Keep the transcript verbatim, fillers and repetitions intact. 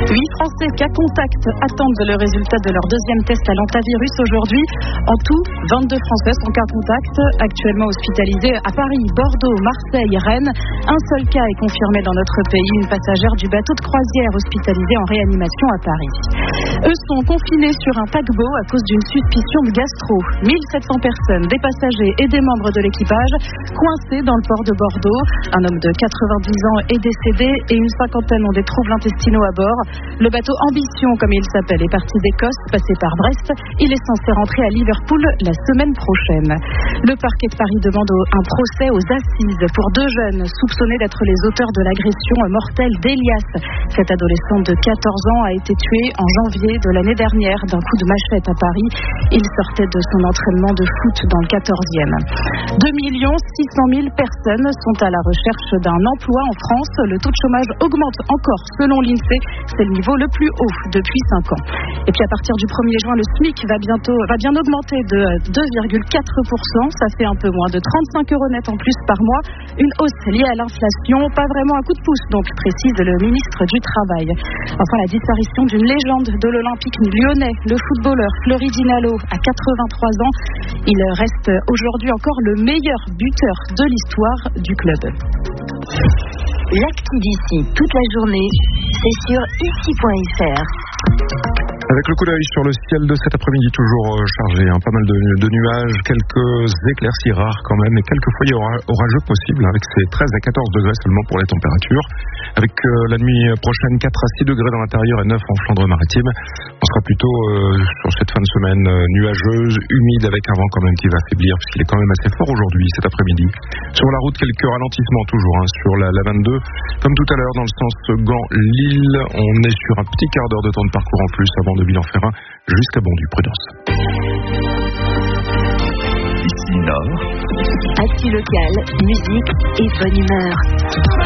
Huit Français cas contact attendent le résultat de leur deuxième test à l'antivirus aujourd'hui. En tout, vingt-deux Français sont cas contact, actuellement hospitalisés à Paris, Bordeaux, Marseille, Rennes. Un seul cas est confirmé dans notre pays, une passagère du bateau de croisière hospitalisée en réanimation à Paris. Eux sont confinés sur un paquebot à cause d'une suspicion de gastro. mille sept cents personnes, des passagers et des membres de l'équipage, coincés dans le port de Bordeaux. Un homme de quatre-vingt-dix ans est décédé et une cinquantaine ont des troubles intestinaux à bord. Le bateau Ambition, comme il s'appelle, est parti d'Écosse, passé par Brest. Il est censé rentrer à Liverpool la semaine prochaine. Le parquet de Paris demande un procès aux assises pour deux jeunes soupçonnés d'être les auteurs de l'agression mortelle d'Elias. Cet adolescent de quatorze ans a été tué en janvier de l'année dernière d'un coup de machette à Paris. Il sortait de son entraînement de foot dans le quatorzième. deux millions six cent mille personnes sont à la recherche d'un emploi en France. Le taux de chômage augmente encore selon l'INSEE. C'est le niveau le plus haut depuis cinq ans. Et puis à partir du premier juin, le SMIC va bientôt va bien augmenter de deux virgule quatre pour cent. Ça fait un peu moins de trente-cinq euros net en plus par mois. Une hausse liée à l'inflation, pas vraiment un coup de pouce, donc précise le ministre du Travail. Enfin, la disparition d'une légende de l'Olympique lyonnais, le footballeur Fleury Dinalo, à quatre-vingt-trois ans. Il reste aujourd'hui encore le meilleur buteur de l'histoire du club. L'actu d'ici toute la journée, c'est sur ici point f r. Avec le coup d'œil sur le ciel de cet après-midi, toujours chargé, hein, pas mal de, de nuages, quelques éclaircies rares quand même, et quelques foyers orageux possibles, avec ces treize à quatorze degrés seulement pour les températures. Avec euh, la nuit prochaine, quatre à six degrés dans l'intérieur et neuf en Flandre-Maritime. On sera plutôt euh, sur cette fin de semaine euh, nuageuse, humide, avec un vent quand même qui va faiblir, puisqu'il est quand même assez fort aujourd'hui, cet après-midi. Sur la route, quelques ralentissements toujours, hein, sur la, la vingt-deux. Comme tout à l'heure, dans le sens Gand-Lille, on est sur un petit quart d'heure de temps de parcours en plus avant de Bilan-Ferrin jusqu'à Bondy. Prudence. Ici Nord. Actu local, musique et bonne humeur.